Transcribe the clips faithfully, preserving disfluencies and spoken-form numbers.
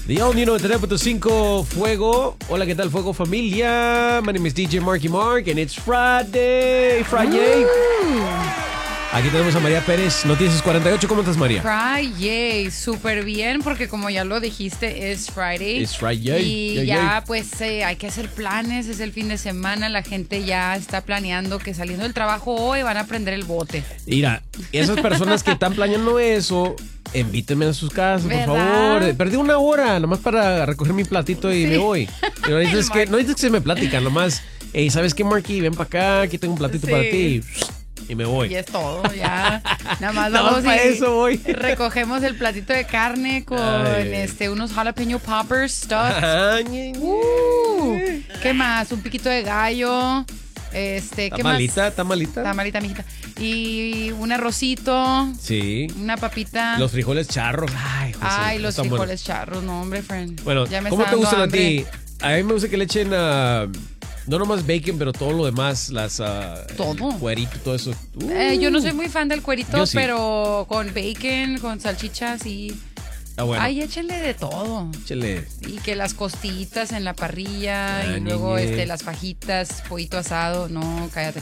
The all new noventa y nueve punto cinco Fuego. Hola, ¿qué tal, Fuego familia? My name is D J Marky Mark and it's Friday. Friday. Uh. Aquí tenemos a María Pérez, Noticias cuarenta y ocho. ¿Cómo estás, María? Friday, súper bien, porque como ya lo dijiste, es Friday. Es Friday. Y yeah, ya, yeah. pues, eh, hay que hacer planes, es el fin de semana, la gente ya está planeando que saliendo del trabajo hoy van a prender el bote. Mira, esas personas que están planeando eso, invítenme a sus casas, ¿verdad? por favor. Perdí una hora nomás para recoger mi platito y Sí. me voy. Y no necesitas que, no necesitas que se me platican, nomás, hey, ¿sabes qué, Marky? Ven para acá, aquí tengo un platito Sí. para ti. Y me voy. Y es todo, ya. Nada más Nada vamos más para y eso voy. recogemos el platito de carne con Ay. este unos jalapeño poppers stuffed. Ajá, ñe, ñe. Uh, ¿Qué más? Un piquito de gallo. Este, ¿qué Tamalita, más? tamalita. Tamalita, mijita. Y un arrocito, Sí. una papita. Los frijoles charros. Ay, José, Ay, los están frijoles charros, no, hombre, friend. Bueno, Ya me ¿cómo está te gustan dando a ti? hambre. A mí me gusta que le echen a... no nomás bacon, pero todo lo demás, las... Uh, Todo. el cuerito, todo eso. Uh. Eh, yo no soy muy fan del cuerito, Yo sí. pero con bacon, con salchichas y... Ah, bueno. Ay, échenle de todo. Échale. Y que las costitas en la parrilla Ah, y luego niñe. este, las fajitas, pollito asado. No, cállate.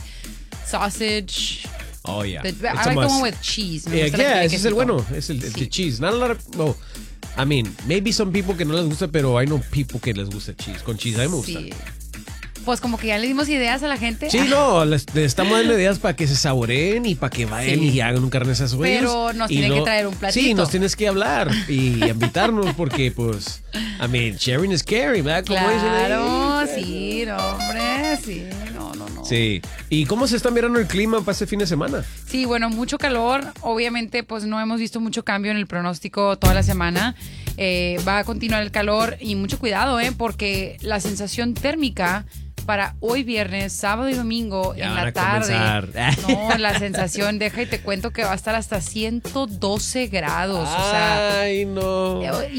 Sausage. Oh, yeah. The- It's I a like the must. one with cheese. Me Yeah, gusta la que yeah, tiene ese es el quesito. bueno. Es el, el Sí. de cheese. Not a lot of... No. I mean, maybe some people que no les gusta, pero I know people que les gusta cheese. Con cheese, a mí me gusta. Sí. Pues como que ya le dimos ideas a la gente. Sí, no, les, les estamos dando ideas para que se saboreen y para que vayan Sí. y hagan un carne asado. Pero nos Y tienen que traer un platito. Sí, nos tienes que hablar y invitarnos porque, pues, I mean, sharing is caring, ¿verdad? Como dicen ahí. Claro, sí, no, hombre, sí, no, no, no. Sí. ¿Y cómo se está mirando el clima para este fin de semana? Sí, bueno, mucho calor. Obviamente, pues no hemos visto mucho cambio en el pronóstico toda la semana. Eh, va a continuar el calor y mucho cuidado, ¿eh? Porque la sensación térmica para hoy viernes, sábado y domingo Ya en van la a tarde. comenzar. No, la sensación, deja y te cuento que va a estar hasta ciento doce grados. O sea, Ay, no.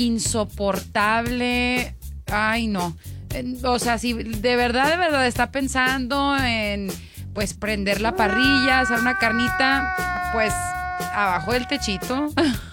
insoportable. Ay, no. Eh, O sea, si de verdad, de verdad está pensando en, pues, prender la parrilla, hacer una carnita, pues, abajo del techito.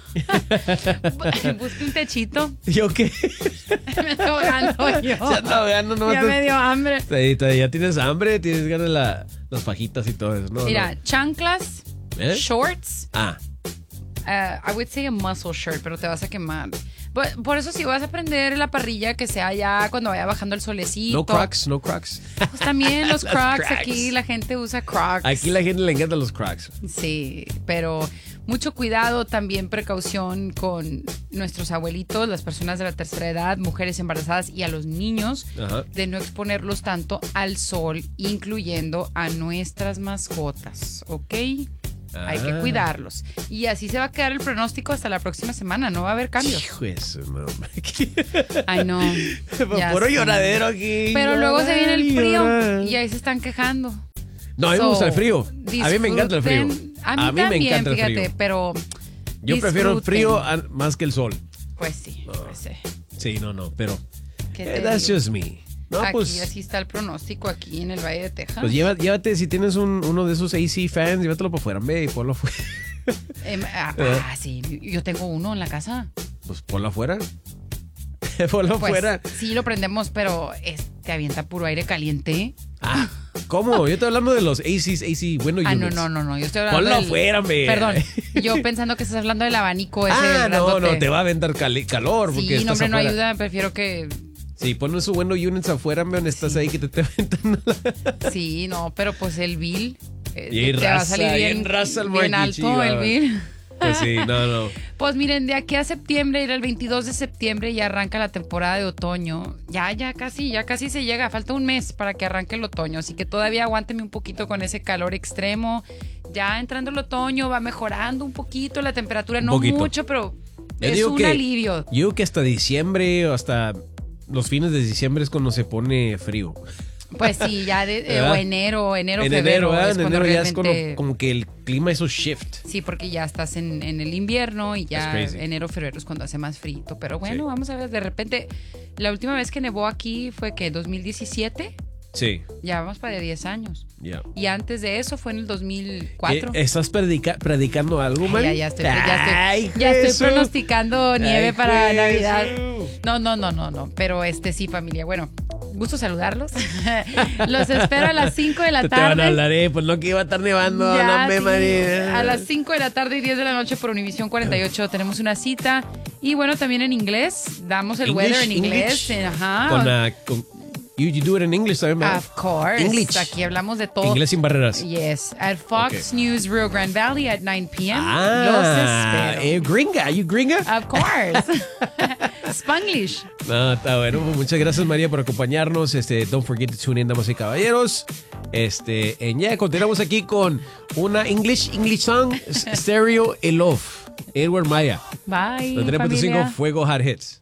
Busque un techito. ¿Yo qué? Me estoy ahogando yo. Ya ando ahogando, no Ya te- me dio hambre. Sí, te- ya tienes hambre, tienes ganas de la, las fajitas y todo eso. No, Mira, no. chanclas, ¿Eh? shorts. Ah, Uh, I would say a muscle shirt, pero te vas a quemar. Por, por eso si vas a prender la parrilla, que sea ya cuando vaya bajando el solecito. no crocs, no crocs. Pues también los Las crocs, Crocs. aquí la gente usa crocs. Aquí la gente le encantan los crocs. Sí, pero mucho cuidado, también precaución con nuestros abuelitos, las personas de la tercera edad, mujeres embarazadas y a los niños, Ajá. de no exponerlos tanto al sol, incluyendo a nuestras mascotas, ¿ok? Hay que Ah. cuidarlos. Y así se va a quedar el pronóstico hasta la próxima semana. No va a haber cambios. Hijo de su madre. Ay, no. Ya Puro sé. lloradero aquí. Pero luego se viene el Llorar, frío llorar. y ahí se están quejando. No, a mí me So, gusta el frío. A mí me encanta el frío. disfruten. A mí, también, me encanta el fíjate, frío. pero Yo prefiero el disfruten. frío a- más que el sol. Pues sí, pues sí. Sí, no, no, pero ¿Qué eh, te that's digo? just me. No, Aquí pues, así está el pronóstico aquí en el Valle de Texas. pues lleva- llévate, si tienes un, uno de esos A C fans, llévatelo para afuera, ve, y ponlo afuera. Em, ah, Eh. ah, sí, yo tengo uno en la casa. Pues ponlo afuera. ponlo Pues afuera. sí lo prendemos, pero es- te avienta puro aire caliente. Ah, ¿cómo? Yo estoy hablando de los A Cs, A C window Ah, no, units. no, no, no. Yo estoy hablando Ponlo del- afuera, hombre. Perdón. Yo pensando que estás hablando del abanico ese. Ah, no, grandote. no, te va a aventar cali- calor porque Sí, estás no, hombre, no afuera. ayuda. Prefiero que. Sí, pones su window units afuera, hombre, donde estás Sí. ahí que te te aventan. Sí, no, pero pues el bill. eh, Bien te va a raza, salir bien, bien raza el bien Marky alto Chiva. el bill. Pues sí, no, no. Pues miren, de aquí a septiembre, ir el veintidós de septiembre, ya arranca la temporada de otoño. Ya, ya casi, ya casi se llega. Falta un mes para que arranque el otoño. Así que todavía aguánteme un poquito con ese calor extremo. Ya entrando el otoño, va mejorando un poquito la temperatura. Un No poquito. mucho, pero Yo es digo un que- alivio. Yo digo que hasta diciembre o hasta los fines de diciembre es cuando se pone frío. Pues sí, ya de, eh, ¿Verdad? o enero, enero, en febrero. enero, ¿verdad? es En cuando enero ya es realmente- como, como que el clima hizo shift. Sí, porque ya estás en, en el invierno y ya That's crazy. enero, febrero es cuando hace más frío. Pero bueno, Sí. vamos a ver, de repente, la última vez que nevó aquí fue que dos mil diecisiete. Sí. Ya vamos para diez años. Yeah. Y antes de eso fue en el dos mil cuatro. ¿Eh, ¿Estás predica predicando algo, man? Ya, ya estoy, ya estoy, Ay, ya estoy Jesús. pronosticando nieve Ay, para Jesús. Navidad. No, no, no, no, no. Pero este sí, familia. Bueno, gusto saludarlos. Los espero a las cinco de la Te van a tarde. hablar, eh, pues no que iba a estar nevando, Ya, no me sí. María. A las cinco de la tarde y diez de la noche por Univisión cuarenta y ocho tenemos una cita. Y bueno, también en inglés. Damos el English, weather en inglés. English. Ajá. Con, uh, con, you, you do it in English también, man. Of course. English. Aquí hablamos de todo. Inglés sin barreras. Yes. At Fox Okay. News Rio Grande Valley at nine p.m. Ah, Los espero. eh, gringa, you gringa? Of course. Spanglish. No, está bueno. Pues muchas gracias, María, por acompañarnos. Este, don't forget to tune in, damas y caballeros. Este, en ya continuamos aquí con una English English song, Stereo y Love. Edward Maya. Bye. noventa y tres punto cinco familia. Fuego Hot Hits.